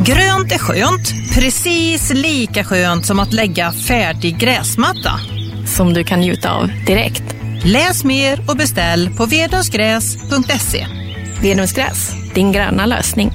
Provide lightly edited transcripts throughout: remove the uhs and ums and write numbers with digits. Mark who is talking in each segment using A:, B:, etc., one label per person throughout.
A: Grönt är skönt, precis lika skönt som att lägga färdig gräsmatta.
B: Som du kan njuta av direkt.
A: Läs mer och beställ på vedumsgräs.se.
B: Vedumsgräs, din gröna lösning.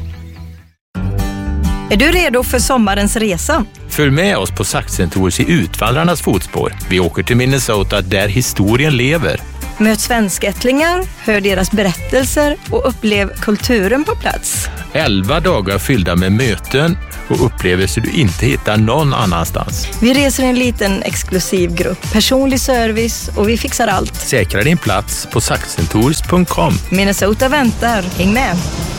C: Är du redo för sommarens resa?
D: Följ med oss på Saxentours i Utvandrarnas fotspår. Vi åker till Minnesota där historien lever.
C: Möt svenskättlingar, hör deras berättelser och upplev kulturen på plats.
D: 11 dagar fyllda med möten och upplevelser du inte hittar någon annanstans.
C: Vi reser en liten exklusiv grupp, personlig service och vi fixar allt.
D: Säkra din plats på saxentours.com.
C: Minnesota väntar, häng med!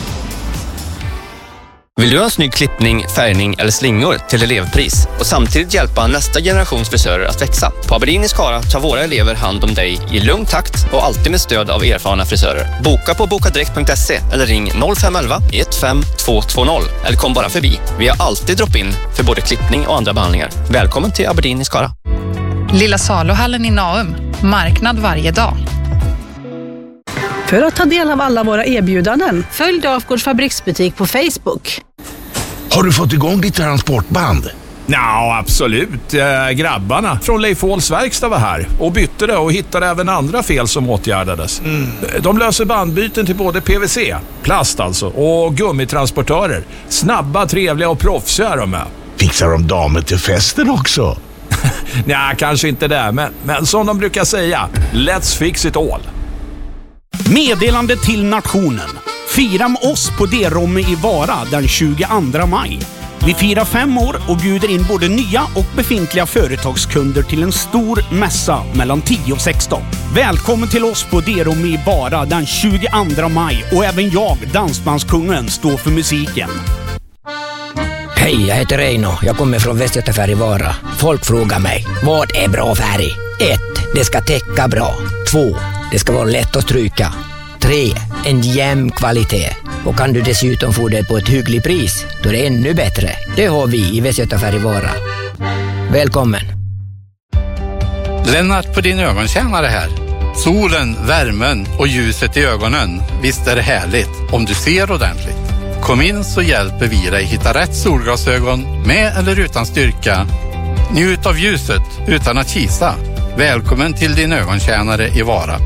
E: Vill du ha en snygg klippning, färgning eller slingor till elevpris och samtidigt hjälpa nästa generations frisörer att växa? På Aberdeen i Skara tar våra elever hand om dig i lugn takt och alltid med stöd av erfarna frisörer. Boka på bokadirekt.se eller ring 0511 15220 eller kom bara förbi. Vi har alltid drop-in för både klippning och andra behandlingar. Välkommen till Aberdeen i Skara.
F: Lilla Saluhallen i Naum. Marknad varje dag.
G: För att ta del av alla våra erbjudanden, följ Dafgårds fabriksbutik på Facebook.
H: Har du fått igång ditt transportband?
I: Ja, absolut. Grabbarna från Leif Åhls verkstad var här och bytte det och hittade även andra fel som åtgärdades. De löser bandbyten till både PVC, plast alltså, och gummitransportörer. Snabba, trevliga och proffsiga är de med.
H: Fixar de damer till festen också?
I: Nej, kanske inte det, men som de brukar säga, let's fix it all.
J: Meddelande till nationen. Fira med oss på D-Romme i Vara den 22 maj. Vi firar 5 år och bjuder in både nya och befintliga företagskunder till en stor mässa mellan 10 och 16. Välkommen till oss på D-Romme i Vara den 22 maj och även jag, Dansbandskungen, står för musiken.
K: Hej, jag heter Reino. Jag kommer från Västgötafärg i Vara. Folk frågar mig, vad är bra färg? 1. Det ska täcka bra. 2. Det ska vara lätt att stryka. 3. En jämn kvalitet. Och kan du dessutom få det på ett hyggligt pris, då är det ännu bättre. Det har vi i Västgötafärg i Vara. Välkommen.
L: Lennart på din ögontjänare här. Solen, värmen och ljuset i ögonen. Visst är det härligt om du ser ordentligt. Kom in så hjälper vi dig hitta rätt solglasögon med eller utan styrka. Njut av ljuset utan att kisa. Välkommen till din ögontjänare i Vara.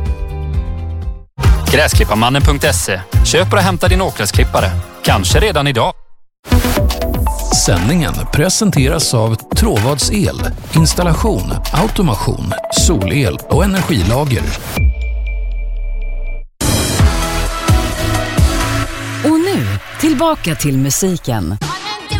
M: Gräsklipparmannen.se. Köp och hämta din åkgräsklippare. Kanske redan idag.
N: Sändningen presenteras av Tråvads el, installation, automation, solel och energilager.
O: Och nu, tillbaka till musiken.